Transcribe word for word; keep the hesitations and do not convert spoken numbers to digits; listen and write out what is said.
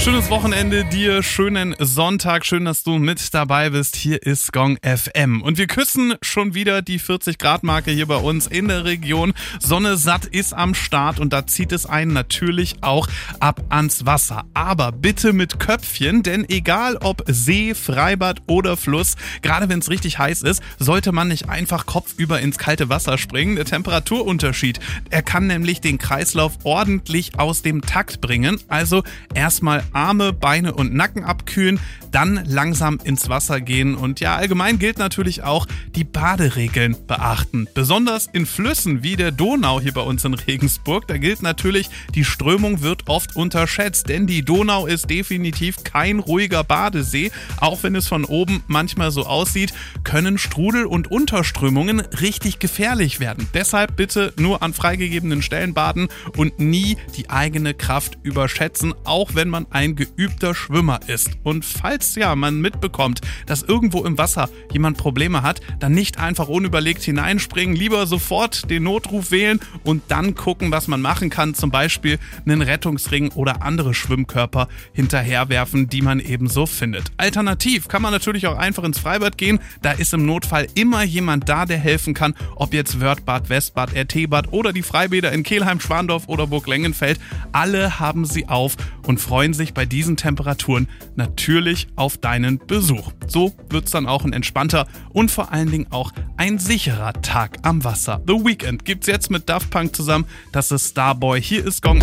Schönes Wochenende dir, schönen Sonntag, schön, dass du mit dabei bist. Hier ist Gong F M und wir küssen schon wieder die vierzig Grad Marke hier bei uns in der Region. Sonne satt ist am Start und da zieht es einen natürlich auch ab ans Wasser. Aber bitte mit Köpfchen, denn egal ob See, Freibad oder Fluss, gerade wenn es richtig heiß ist, sollte man nicht einfach kopfüber ins kalte Wasser springen. Der Temperaturunterschied, er kann nämlich den Kreislauf ordentlich aus dem Takt bringen. Also erstmal Arme, Beine und Nacken abkühlen, dann langsam ins Wasser gehen und ja, allgemein gilt natürlich auch die Baderegeln beachten. Besonders in Flüssen wie der Donau hier bei uns in Regensburg, da gilt natürlich, die Strömung wird oft unterschätzt, denn die Donau ist definitiv kein ruhiger Badesee. Auch wenn es von oben manchmal so aussieht, können Strudel und Unterströmungen richtig gefährlich werden. Deshalb bitte nur an freigegebenen Stellen baden und nie die eigene Kraft überschätzen, auch wenn man ein geübter Schwimmer ist. Und falls ja man mitbekommt, dass irgendwo im Wasser jemand Probleme hat, dann nicht einfach unüberlegt hineinspringen, lieber sofort den Notruf wählen und dann gucken, was man machen kann, zum Beispiel einen Rettungsring oder andere Schwimmkörper hinterherwerfen, die man eben so findet. Alternativ kann man natürlich auch einfach ins Freibad gehen, da ist im Notfall immer jemand da, der helfen kann, ob jetzt Wörthbad, Westbad, R T-Bad oder die Freibäder in Kelheim, Schwandorf oder Burglengenfeld, alle haben sie auf und freuen sich bei diesen Temperaturen natürlich auf deinen Besuch. So wird's dann auch ein entspannter und vor allen Dingen auch ein sicherer Tag am Wasser. The Weeknd gibt's jetzt mit Daft Punk zusammen. Das ist Starboy. Hier ist Gong